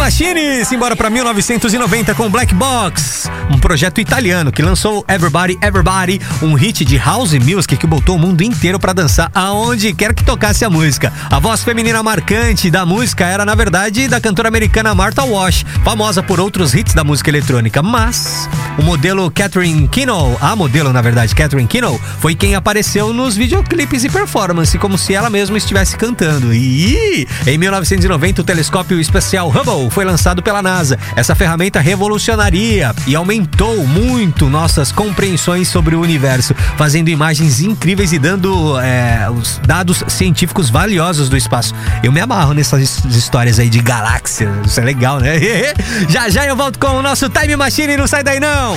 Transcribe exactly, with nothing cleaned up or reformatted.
Machine, simbora pra mil novecentos e noventa com Black Box, um projeto italiano que lançou Everybody Everybody, um hit de house music que botou o mundo inteiro pra dançar aonde quer que tocasse a música. A voz feminina marcante da música era, na verdade, da cantora americana Martha Wash, famosa por outros hits da música eletrônica, mas o modelo Catherine Kino, a modelo, na verdade, Catherine Kino, foi quem apareceu nos videoclipes e performance, como se ela mesma estivesse cantando. E em mil novecentos e noventa, o telescópio espacial Hubble foi lançado pela NASA. Essa ferramenta revolucionaria e aumentou muito nossas compreensões sobre o universo, fazendo imagens incríveis e dando é, os dados científicos valiosos do espaço. Eu me amarro nessas histórias aí de galáxias, isso é legal, né? Já já eu volto com o nosso Time Machine, não sai daí não!